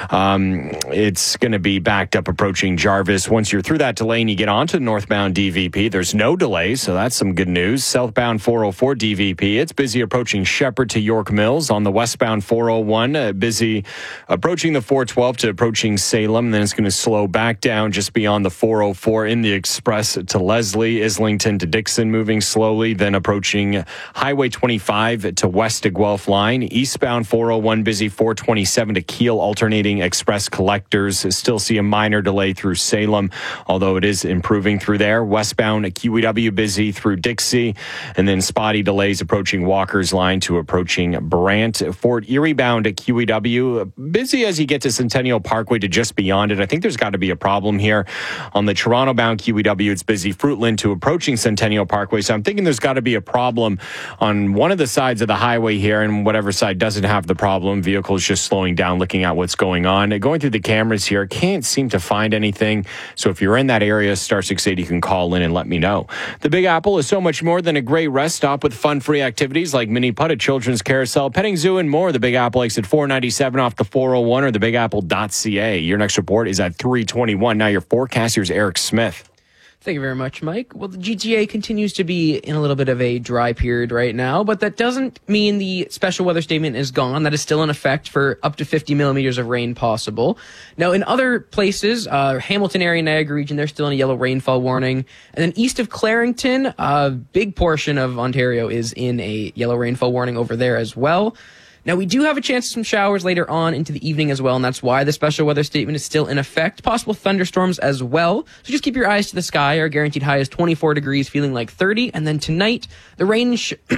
It's going to be backed up approaching Jarvis. Once you're through that lane, you get onto northbound DVP. There's no delays, so that's some good news. Southbound 404 DVP, it's busy approaching Shepherd to York Mills. On the westbound 401, busy approaching the 412 to approaching Salem. Then it's going to slow back down just beyond the 404 in the express to Leslie. Islington to Dixon moving slowly, then approaching Highway 25 to west to Guelph line. Eastbound 401 busy 427 to Kiel alternating express collectors. Still see a minor delay through Salem, although it is improving through there. Westbound QEW busy through Dixie, and then spotty delays approaching Walker's line to approaching Brant. Fort Erie bound at QEW busy as you get to Centennial Parkway to just beyond it. I think there's got to be a problem here. On the Toronto bound QEW, it's busy Fruitland to approaching Centennial Parkway. So I'm thinking there's got to be a problem on one of the sides of the highway here, and whatever side doesn't have the problem, vehicles just slowing down, looking at what's going on. Going through the cameras here, can't seem to find anything. So if you're in that area, Star 680, you can call in and let me know. The Big Apple is so much more than a great rest stop with fun-free activities like mini putt, a children's carousel, petting zoo, and more. The Big Apple exit 497 off the 401 or thebigapple.ca. Your next report is at 3:21. Now your forecast, here's Eric Smith. Thank you very much, Mike. Well, the GTA continues to be in a little bit of a dry period right now, but that doesn't mean the special weather statement is gone. That is still in effect for up to 50 millimeters of rain possible. Now, in other places, Hamilton area, Niagara region, they're still in a yellow rainfall warning. And then east of Clarington, a big portion of Ontario is in a yellow rainfall warning over there as well. Now, we do have a chance of some showers later on into the evening as well, and that's why the special weather statement is still in effect. Possible thunderstorms as well. So just keep your eyes to the sky. Our guaranteed high is 24 degrees, feeling like 30. And then tonight, the rain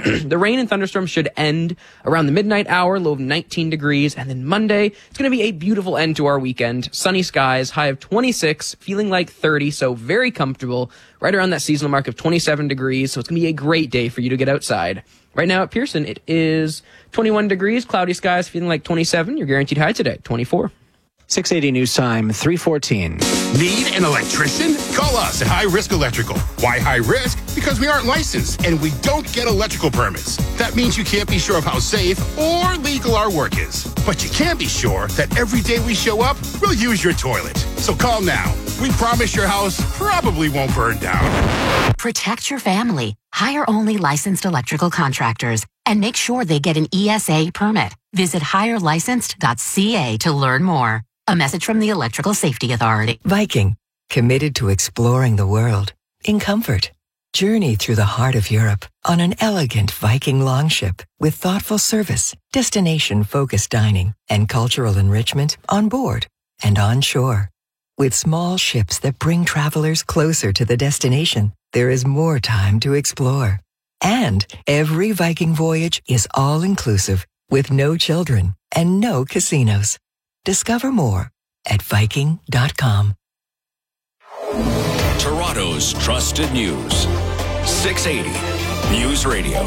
and thunderstorms should end around the midnight hour, low of 19 degrees. And then Monday, it's going to be a beautiful end to our weekend. Sunny skies, high of 26, feeling like 30, so very comfortable. Right around that seasonal mark of 27 degrees, so it's going to be a great day for you to get outside. Right now at Pearson, it is 21 degrees, cloudy skies, feeling like 27. Your guaranteed high today, 24. 680 News Time, 3:14. Need an electrician? Call us at High Risk Electrical. Why high risk? Because we aren't licensed and we don't get electrical permits. That means you can't be sure of how safe or legal our work is. But you can be sure that every day we show up, we'll use your toilet. So call now. We promise your house probably won't burn down. Protect your family. Hire only licensed electrical contractors and make sure they get an ESA permit. Visit hirelicensed.ca to learn more. A message from the Electrical Safety Authority. Viking, committed to exploring the world in comfort. Journey through the heart of Europe on an elegant Viking longship with thoughtful service, destination-focused dining, and cultural enrichment on board and on shore. With small ships that bring travelers closer to the destination, there is more time to explore. And every Viking voyage is all-inclusive with no children and no casinos. Discover more at Viking.com. Toronto's trusted news. 680 News Radio.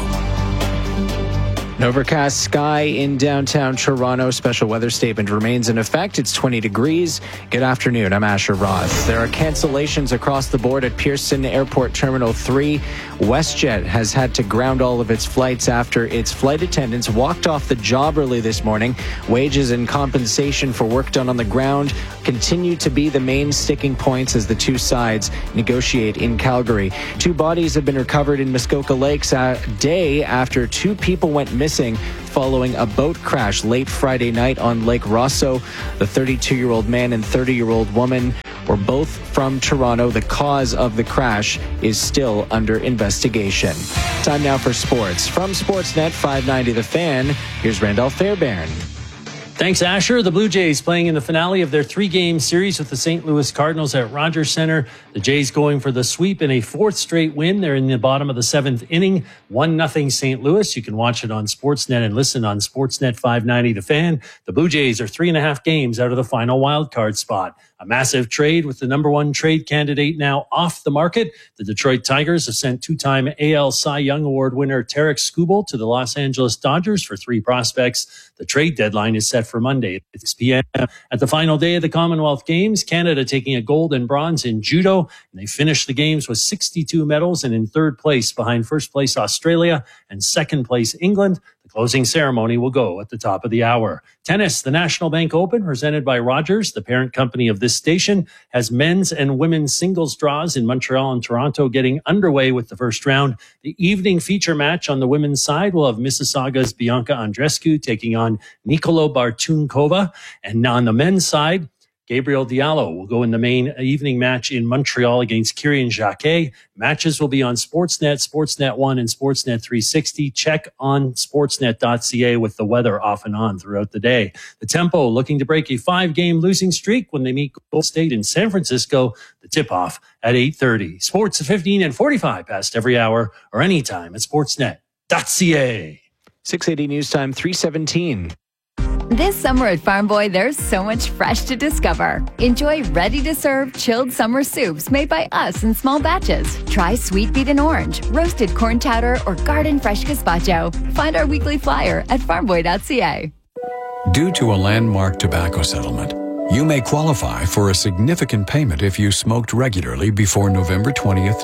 An overcast sky in downtown Toronto. Special weather statement remains in effect. It's 20 degrees. Good afternoon. I'm Asher Roth. There are cancellations across the board at Pearson Airport Terminal 3. WestJet has had to ground all of its flights after its flight attendants walked off the job early this morning. Wages and compensation for work done on the ground continue to be the main sticking points as the two sides negotiate in Calgary. 2 bodies have been recovered in Muskoka Lakes a day after 2 people went missing following a boat crash late Friday night on Lake Rosso. The 32-year-old man and 30-year-old woman were both from Toronto. The cause of the crash is still under investigation. Time now for sports. From Sportsnet 590 The Fan, here's Randolph Fairbairn. Thanks, Asher. The Blue Jays playing in the finale of their 3-game series with the St. Louis Cardinals at Rogers Center. The Jays going for the sweep in a 4th straight win. They're in the bottom of the 7th inning. 1-0 St. Louis. You can watch it on Sportsnet and listen on Sportsnet 590 The Fan. The Blue Jays are 3.5 games out of the final wildcard spot. A massive trade with the number 1 trade candidate now off the market. The Detroit Tigers have sent 2-time AL Cy Young Award winner Tarek Skubal to the Los Angeles Dodgers for 3 prospects. The trade deadline is set for Monday at 6 p.m. At the final day of the Commonwealth Games, Canada taking a gold and bronze in judo. And they finished the games with 62 medals and in 3rd place behind 1st place Australia and 2nd place England. The closing ceremony will go at the top of the hour. Tennis, the National Bank Open, presented by Rogers, the parent company of this station, has men's and women's singles draws in Montreal and Toronto getting underway with the first round. The evening feature match on the women's side will have Mississauga's Bianca Andreescu taking on Nicolo Bartunkova. And on the men's side, Gabriel Diallo will go in the main evening match in Montreal against Kyrian Jacquet. Matches will be on Sportsnet, Sportsnet 1, and Sportsnet 360. Check on sportsnet.ca with the weather off and on throughout the day. The Tempo looking to break a 5-game losing streak when they meet Golden State in San Francisco. The tip-off at 8:30. Sports at 15 and 45 past every hour or anytime at sportsnet.ca. 680 News Time, 3:17. This summer at Farm Boy, there's so much fresh to discover. Enjoy ready-to-serve chilled summer soups made by us in small batches. Try sweet beet and orange, roasted corn chowder, or garden fresh gazpacho. Find our weekly flyer at farmboy.ca. Due to a landmark tobacco settlement, you may qualify for a significant payment if you smoked regularly before November 20th,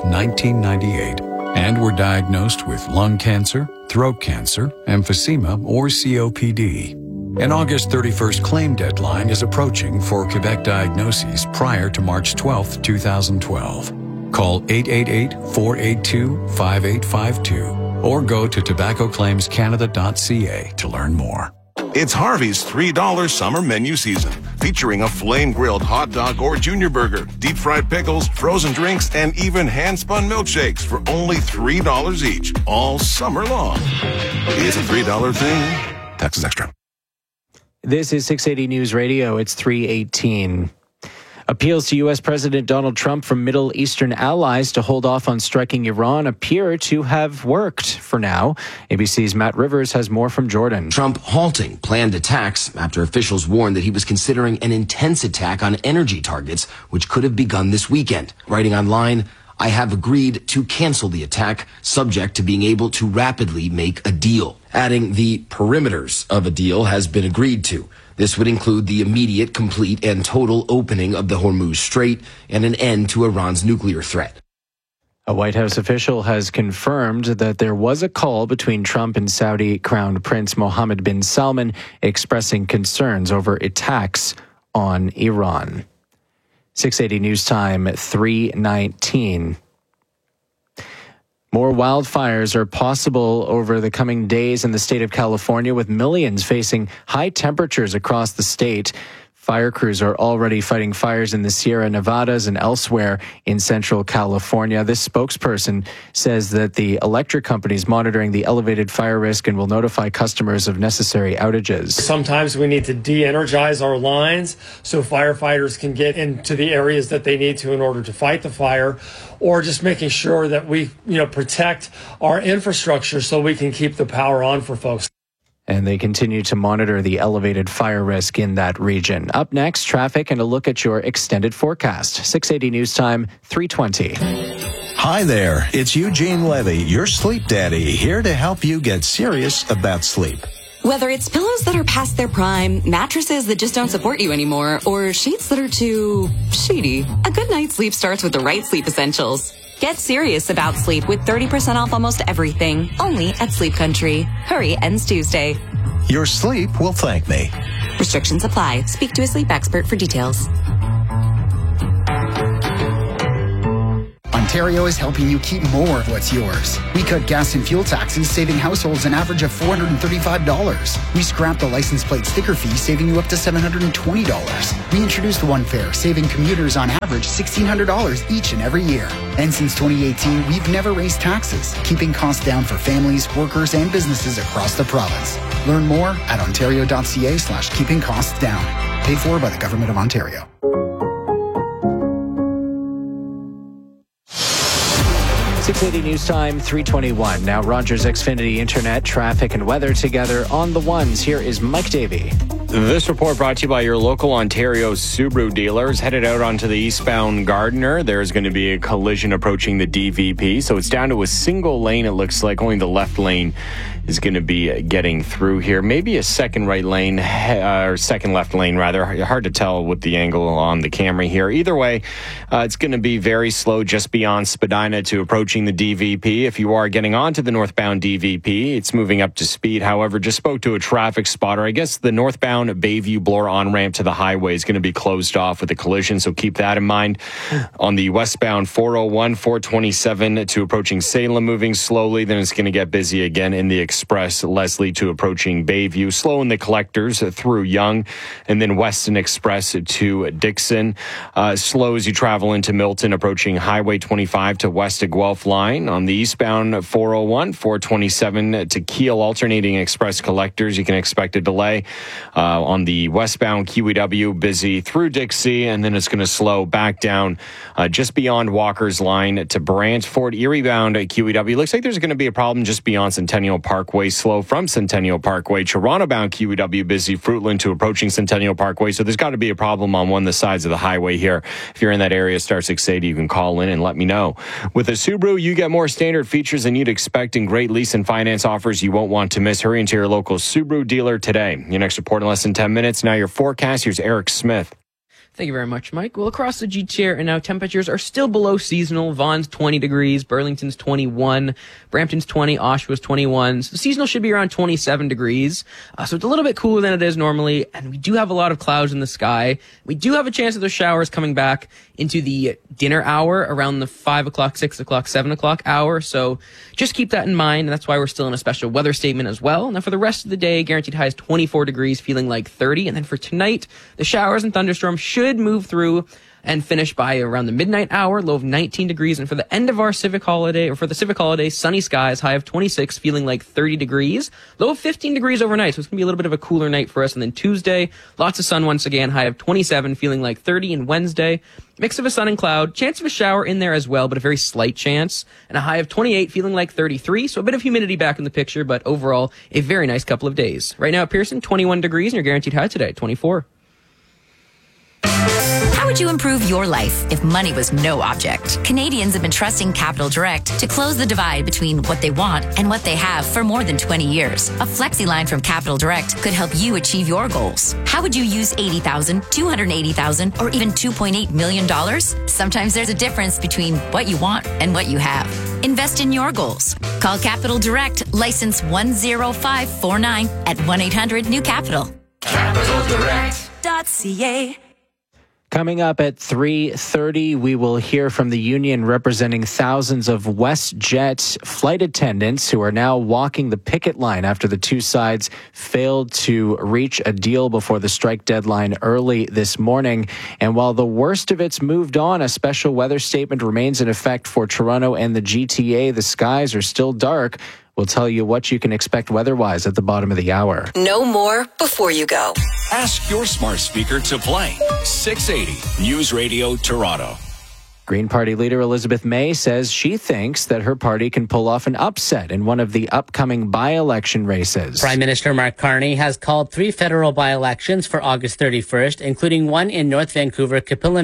1998, and were diagnosed with lung cancer, throat cancer, emphysema, or COPD. An August 31st claim deadline is approaching for Quebec diagnoses prior to March 12, 2012. Call 888-482-5852 or go to tobaccoclaimscanada.ca to learn more. It's Harvey's $3 summer menu season, featuring a flame-grilled hot dog or junior burger, deep-fried pickles, frozen drinks, and even hand-spun milkshakes for only $3 each, all summer long. It's a $3 thing. Taxes extra. This is 680 News Radio. It's 3:18. Appeals to U.S. President Donald Trump from Middle Eastern allies to hold off on striking Iran appear to have worked for now. ABC's Matt Rivers has more from Jordan. Trump halting planned attacks after officials warned that he was considering an intense attack on energy targets, which could have begun this weekend. Writing online, I have agreed to cancel the attack, subject to being able to rapidly make a deal. Adding the perimeters of a deal has been agreed to. This would include the immediate, complete, and total opening of the Hormuz Strait and an end to Iran's nuclear threat. A White House official has confirmed that there was a call between Trump and Saudi Crown Prince Mohammed bin Salman expressing concerns over attacks on Iran. 680 News Time, 3:19. More wildfires are possible over the coming days in the state of California, with millions facing high temperatures across the state. Fire crews are already fighting fires in the Sierra Nevadas and elsewhere in central California. This spokesperson says that the electric company is monitoring the elevated fire risk and will notify customers of necessary outages. Sometimes we need to de-energize our lines so firefighters can get into the areas that they need to in order to fight the fire, or just making sure that we, protect our infrastructure so we can keep the power on for folks. And they continue to monitor the elevated fire risk in that region. Up next, traffic and a look at your extended forecast. 680 News Time, 3:20. Hi there, it's Eugene Levy, your sleep daddy, here to help you get serious about sleep. Whether it's pillows that are past their prime, mattresses that just don't support you anymore, or sheets that are too sheety, a good night's sleep starts with the right sleep essentials. Get serious about sleep with 30% off almost everything, only at Sleep Country. Hurry ends Tuesday. Your sleep will thank me. Restrictions apply. Speak to a sleep expert for details. Ontario is helping you keep more of what's yours. We cut gas and fuel taxes, saving households an average of $435. We scrapped the license plate sticker fee, saving you up to $720. We introduced One Fare, saving commuters on average $1,600 each and every year. And since 2018, we've never raised taxes, keeping costs down for families, workers, and businesses across the province. Learn more at ontario.ca/keeping costs down. Paid for by the Government of Ontario. 680 News Time, 3:21. Now Rogers Xfinity Internet, traffic, and weather together on the ones. Here is Mike Davey. This report brought to you by your local Ontario Subaru dealers. Headed out onto the eastbound Gardiner, there's going to be a collision approaching the DVP. So it's down to a single lane, it looks like. Only the left lane is going to be getting through here. Maybe a second right lane, or second left lane, rather. Hard to tell with the angle on the Camry here. Either way, it's going to be very slow just beyond Spadina to approaching the DVP. If you are getting onto the northbound DVP, it's moving up to speed. However, just spoke to a traffic spotter. I guess the northbound Bayview Bloor on-ramp to the highway is going to be closed off with a collision, so keep that in mind. On the westbound 401, 427 to approaching Salem, moving slowly. Then it's going to get busy again in the Express Leslie to approaching Bayview. Slow in the collectors through Yonge, and then Weston Express to Dixon. Slow as you travel into Milton, approaching Highway 25 to west of Guelph line. On the eastbound 401, 427 to Kiel, alternating express collectors. You can expect a delay. On the westbound QEW, busy through Dixie, and then it's going to slow back down just beyond Walker's line to Brantford. Erie-bound QEW. Looks like there's going to be a problem just beyond Centennial Parkway. Slow from Centennial Parkway. Toronto-bound QEW, busy Fruitland to approaching Centennial Parkway. So there's got to be a problem on one of the sides of the highway here. If you're in that area, star 680, you can call in and let me know. With a Subaru, you get more standard features than you'd expect and great lease and finance offers you won't want to miss. Hurry into your local Subaru dealer today. Your next report in less than 10 minutes. Now your forecast. Here's Eric Smith. Thank you very much, Mike. Well, across the GTA right now, temperatures are still below seasonal. Vaughan's 20 degrees, Burlington's 21, Brampton's 20, Oshawa's 21. So the seasonal should be around 27 degrees. So it's a little bit cooler than it is normally, and we do have a lot of clouds in the sky. We do have a chance of those showers coming back into the dinner hour around the 5 o'clock, 6 o'clock, 7 o'clock hour. So just keep that in mind, and that's why we're still in a special weather statement as well. Now for the rest of the day, guaranteed high is 24 degrees, feeling like 30. And then for tonight, the showers and thunderstorms should move through and finish by around the midnight hour, low of 19 degrees. And for the end of our civic holiday, or for the civic holiday, sunny skies, high of 26, feeling like 30 degrees, low of 15 degrees overnight. So it's going to be a little bit of a cooler night for us. And then Tuesday, lots of sun once again, high of 27, feeling like 30. And Wednesday, mix of a sun and cloud, chance of a shower in there as well, but a very slight chance. And a high of 28, feeling like 33. So a bit of humidity back in the picture, but overall, a very nice couple of days. Right now at Pearson, 21 degrees, and your guaranteed high today, 24. How would you improve your life if money was no object? Canadians have been trusting Capital Direct to close the divide between what they want and what they have for more than 20 years. A FlexiLine from Capital Direct could help you achieve your goals. How would you use $80,000, $280,000, or even $2.8 million? Sometimes there's a difference between what you want and what you have. Invest in your goals. Call Capital Direct, license 10549 at 1-800-NEW-CAPITAL. CapitalDirect.ca. Coming up at 3:30, we will hear from the union representing thousands of WestJet flight attendants who are now walking the picket line after the two sides failed to reach a deal before the strike deadline early this morning. And while the worst of it's moved on, a special weather statement remains in effect for Toronto and the GTA. The skies are still dark. We'll tell you what you can expect weather-wise at the bottom of the hour. Know more before you go. Ask your smart speaker to play 680 News Radio Toronto. Green Party leader Elizabeth May says she thinks that her party can pull off an upset in one of the upcoming by-election races. Prime Minister Mark Carney has called 3 federal by-elections for August 31st, including one in North Vancouver, Capilano.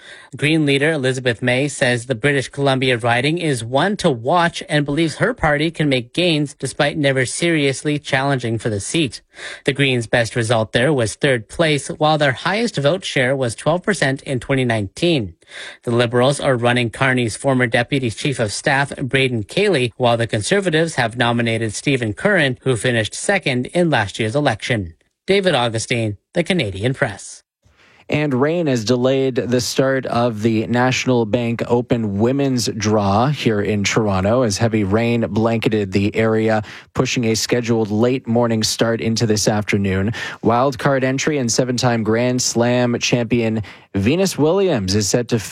Green leader Elizabeth May says the British Columbia riding is one to watch and believes her party can make gains despite never seriously challenging for the seat. The Greens' best result there was third place, while their highest vote share was 12% in 2019. The Liberals are running Carney's former Deputy Chief of Staff, Braden Cayley, while the Conservatives have nominated Stephen Curran, who finished second in last year's election. David Augustine, The Canadian Press. And rain has delayed the start of the National Bank Open Women's Draw here in Toronto as heavy rain blanketed the area, pushing a scheduled late morning start into this afternoon. Wild card entry and 7-time Grand Slam champion Venus Williams is set to